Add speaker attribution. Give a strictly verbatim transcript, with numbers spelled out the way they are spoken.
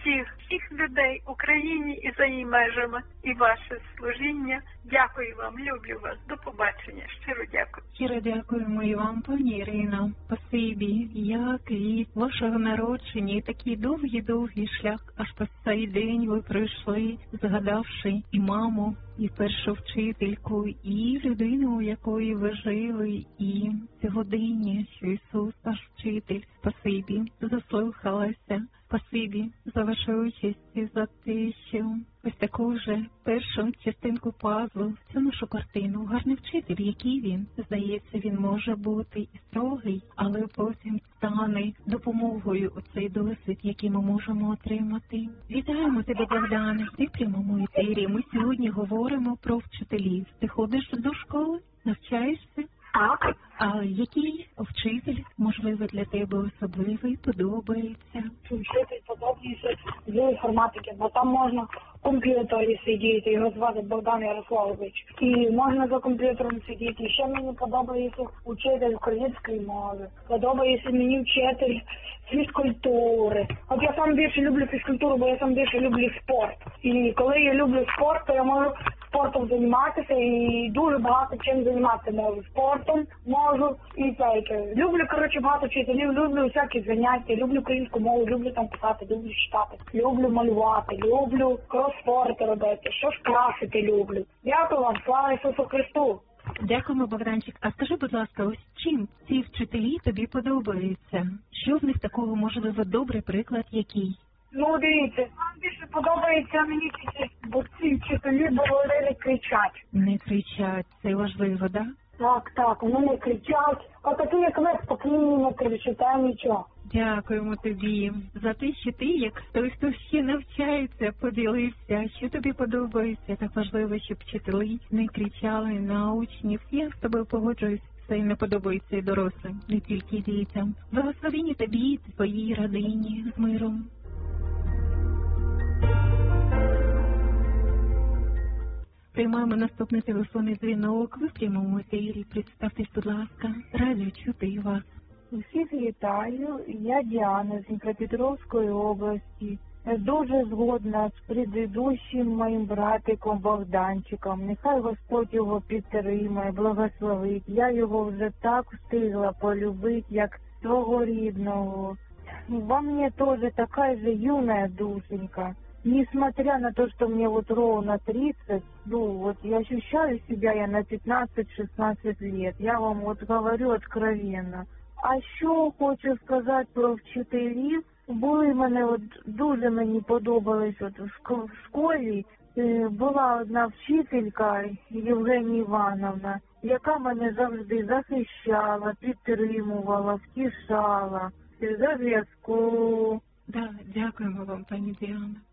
Speaker 1: всіх, всіх людей в Україні і за її межами, і ваше служіння. Дякую вам, люблю вас. До побачення. Щиро дякую.
Speaker 2: Щиро дякуємо і вам, пані Ірино. Спасибі, як від вашого народження і такий довгий-довгий шлях, аж по цей день ви пройшли, згадавши і маму, і першу вчительку, і людину, у якої ви жили, і сьогодення, що Ісус ваш вчитель. Спасибі, заслухалася. Спасибі за вашу участь і за те, що ось таку вже першу частинку пазлу, цю нашу картину. Гарний вчитель, який він. Здається, він може бути і строгий, але потім стане допомогою у цей досвід, який ми можемо отримати. Вітаємо тебе, Богдане, ти в прямому ефірі. Ми сьогодні говоримо про вчителів. Ти ходиш до школи, навчаєшся?
Speaker 3: Так.
Speaker 2: А який вчитель, можливо, для тебе особливий, подобається?
Speaker 3: Вчитель подобається з інформатики, бо там можна в комп'ютері сидіти, його звати Богдан Ярославович. І можна за комп'ютером сидіти. І ще мені подобається вчитель української мови. Подобається мені вчитель фізкультури. От я сам більше люблю фізкультуру, бо я сам більше люблю спорт. І коли я люблю спорт, то я можу спортом займатися і дуже багато чим займатися можу. Спортом можу і так. Люблю, коротше, багато вчителів, люблю всякі заняття, люблю українську мову, люблю там писати, люблю читати, люблю малювати, люблю кросворди робити, що ж красити люблю. Дякую вам, слава Ісусу Христу!
Speaker 2: Дякуємо, Богданчик. А скажи, будь ласка, ось чим ці вчителі тобі подобаються? Що в них такого, можливо, добрий приклад який?
Speaker 3: Ну, дивіться, вам більше подобається мені, бо ці вчителі, бо вони не кричать.
Speaker 2: Не кричать, це важливо, так? Да?
Speaker 3: Так, так, вони не кричать. А такі, як ви, спокійні, не кричите, нічого.
Speaker 2: Дякуємо тобі за те, що ти, як той, хто ще навчається, поділився, що тобі подобається. Так важливо, щоб вчителі не кричали на учнів. Я з тобою погоджуюсь. Це не подобається і дорослим, не тільки дітям. Благословені тобі, твоїй родині, з миром. Приймаємо наступний телефонний дзвінок. Ви в прямому ефірі. Представтесь, будь ласка. Раді чути вас.
Speaker 4: Всіх вітаю. Я Діана з Дніпропетровської області. Дуже згодна з предыдущим моїм братиком Богданчиком. Нехай Господь його підтримає, благословить. Я його вже так встигла полюбити, як свого рідного. Во мне тоже такая же юная душенька. Несмотря на то, что мне вот ровно тридцать, ну вот я ощущаю себя я на пятнадцать-шестнадцать лет. Я вам вот говорю откровенно. А що хочу сказати про вчителів? Були мене, от дуже мені подобалось от в школі. Була одна вчителька, Євгенія Івановна, яка мене завжди захищала, підтримувала, втішала. За зв'язку.
Speaker 2: Да, дякуємо вам, пані Діана.